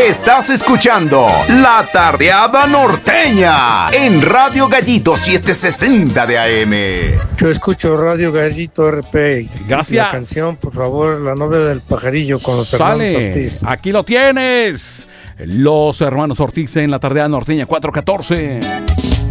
Estás escuchando La Tardeada Norteña en Radio Gallito 760 de AM. Yo escucho Radio Gallito RP. Gracias. La canción, por favor, La novia del pajarillo con los hermanos Ortiz. Aquí lo tienes. Los hermanos Ortiz en La Tardeada Norteña 414.